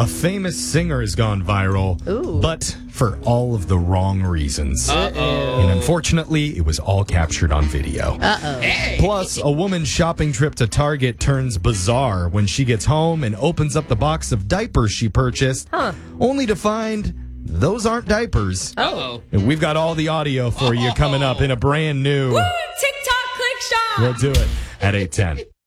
A famous singer has gone viral, but for all of the wrong reasons. And unfortunately, it was all captured on video. Hey. Plus, a woman's shopping trip to Target turns bizarre when she gets home and opens up the box of diapers she purchased, only to find those aren't diapers. And we've got all the audio for you coming up in a brand new... Woo, TikTok click shop. We'll do it at 8:10.